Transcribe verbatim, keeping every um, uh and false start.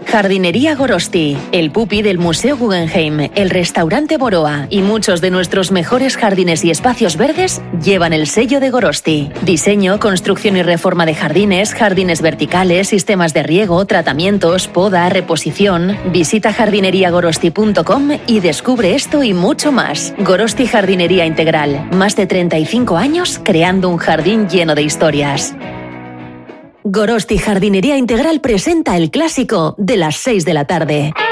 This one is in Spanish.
Jardinería Gorosti, el pupi del Museo Guggenheim, el restaurante Boroa y muchos de nuestros mejores jardines y espacios verdes llevan el sello de Gorosti. Diseño, construcción y reforma de jardines, jardines verticales, sistemas de riego, tratamientos, poda, reposición. Visita jardinería gorosti punto com y descubre esto y mucho más. Gorosti Jardinería Integral, más de treinta y cinco años creando un jardín lleno de historias. Gorosti Jardinería Integral presenta el clásico de las seis de la tarde.